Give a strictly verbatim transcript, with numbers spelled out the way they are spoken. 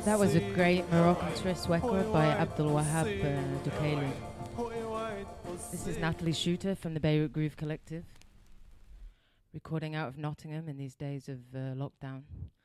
That was a great Moroccan twist record by Abdul Wahab uh, Dukaili. This is Natalie Shooter from the Beirut Groove Collective, recording out of Nottingham in these days of uh, lockdown.